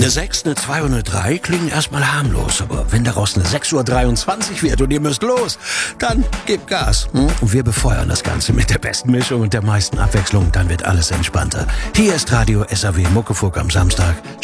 Eine 6, eine 2 und eine 3 klingen erstmal harmlos, aber wenn daraus eine 6:23 Uhr wird und ihr müsst los, dann gebt Gas. Und wir befeuern das Ganze mit der besten Mischung und der meisten Abwechslung, dann wird alles entspannter. Hier ist Radio SAW Muckefuck am Samstag.